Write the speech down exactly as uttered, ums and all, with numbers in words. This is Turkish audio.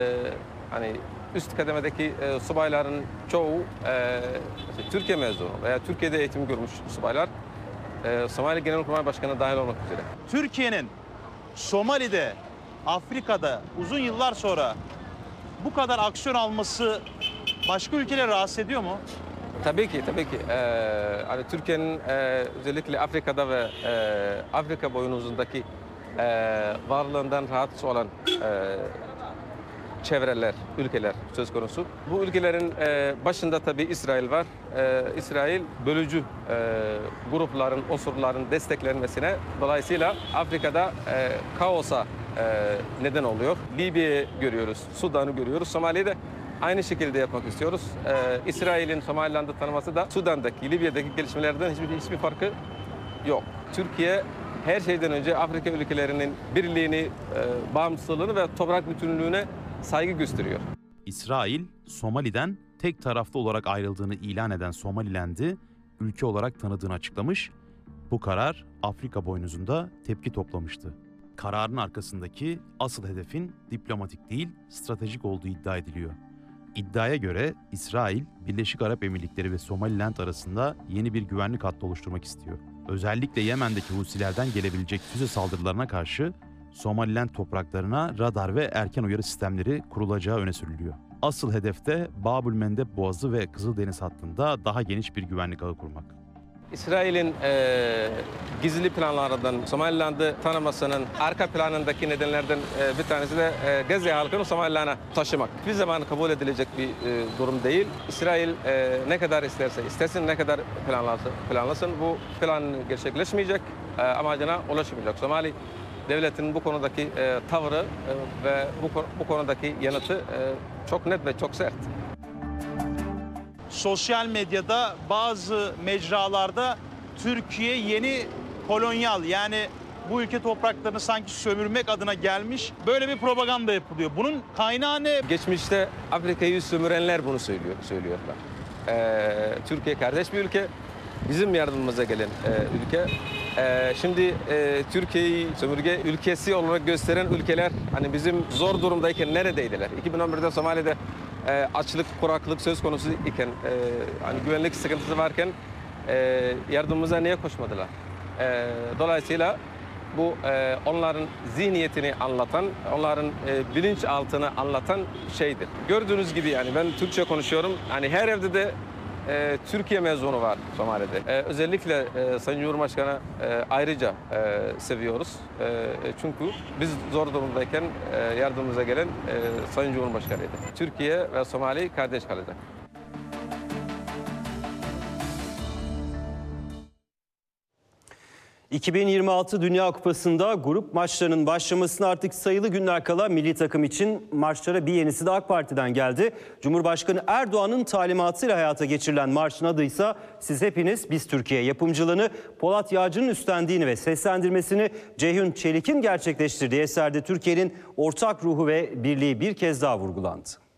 Hani üst kademedeki e, subayların çoğu e, Türkiye mezunu veya Türkiye'de eğitim görmüş subaylar. E, Somali Genelkurmay Başkanı dahil olmak üzere. Türkiye'nin Somali'de, Afrika'da uzun yıllar sonra bu kadar aksiyon alması başka ülkeleri rahatsız ediyor mu? Tabii ki, tabii ki. Ee, hani Türkiye'nin e, özellikle Afrika'da ve e, Afrika boyunuzundaki e, varlığından rahatsız olan e, çevreler, ülkeler söz konusu. Bu ülkelerin e, başında tabii İsrail var. E, İsrail bölücü e, grupların, unsurların desteklenmesine dolayısıyla Afrika'da e, kaosa e, neden oluyor. Libya'yı görüyoruz, Sudan'ı görüyoruz, Somali'de aynı şekilde yapmak istiyoruz. Ee, İsrail'in Somaliland'ı tanıması da Sudan'daki, Libya'daki gelişmelerden hiçbir, hiçbir farkı yok. Türkiye her şeyden önce Afrika ülkelerinin birliğini, e, bağımsızlığını ve toprak bütünlüğüne saygı gösteriyor. İsrail, Somali'den tek taraflı olarak ayrıldığını ilan eden Somaliland'i ülke olarak tanıdığını açıklamış. Bu karar Afrika boynuzunda tepki toplamıştı. Kararın arkasındaki asıl hedefin diplomatik değil, stratejik olduğu iddia ediliyor. İddiaya göre İsrail, Birleşik Arap Emirlikleri ve Somaliland arasında yeni bir güvenlik hattı oluşturmak istiyor. Özellikle Yemen'deki Husilerden gelebilecek füze saldırılarına karşı Somaliland topraklarına radar ve erken uyarı sistemleri kurulacağı öne sürülüyor. Asıl hedefte Bab-ül-Mendeb Boğazı ve Kızıldeniz hattında daha geniş bir güvenlik ağı kurmak. İsrail'in e, gizli planlarından Somaliland'ı tanımasının arka planındaki nedenlerden e, bir tanesi de e, Gazze halkını Somaliland'a taşımak. Hiçbir zaman kabul edilecek bir e, durum değil. İsrail e, ne kadar isterse istesin, ne kadar planlasın, planlasın bu plan gerçekleşmeyecek, e, amacına ulaşamayacak. Somali devletinin bu konudaki e, tavrı e, ve bu, bu konudaki yanıtı e, çok net ve çok sert. Sosyal medyada bazı mecralarda Türkiye yeni kolonyal, yani bu ülke topraklarını sanki sömürmek adına gelmiş, böyle bir propaganda yapılıyor. Bunun kaynağı ne? Geçmişte Afrika'yı sömürenler bunu söylüyor, söylüyorlar. Ee, Türkiye kardeş bir ülke, bizim yardımımıza gelen e, ülke. Ee, şimdi e, Türkiye'yi sömürge ülkesi olarak gösteren ülkeler hani bizim zor durumdayken neredeydiler? iki bin on birde Somali'de e, açlık, kuraklık söz konusu iken, e, hani güvenlik sıkıntısı varken e, yardımımıza niye koşmadılar? E, dolayısıyla bu e, onların zihniyetini anlatan, onların e, bilinçaltını anlatan şeydir. Gördüğünüz gibi yani ben Türkçe konuşuyorum. Hani her evde de e, Türkiye mezunu var Somali'de. E, özellikle e, Sayın Cumhurbaşkanı e, ayrıca e, seviyoruz. E, çünkü biz zor durumdayken e, yardımımıza gelen e, Sayın Cumhurbaşkanı'ydı. Türkiye ve Somali kardeş kalacak. iki bin yirmi altı Dünya Kupası'nda grup maçlarının başlamasına artık sayılı günler kala milli takım için marşlara bir yenisi de AK Parti'den geldi. Cumhurbaşkanı Erdoğan'ın talimatıyla hayata geçirilen marşın adıysa Siz Hepiniz Biz Türkiye. Yapımcılığını Polat Yağcı'nın üstlendiğini ve seslendirmesini Ceyhun Çelik'in gerçekleştirdiği eserde Türkiye'nin ortak ruhu ve birliği bir kez daha vurgulandı.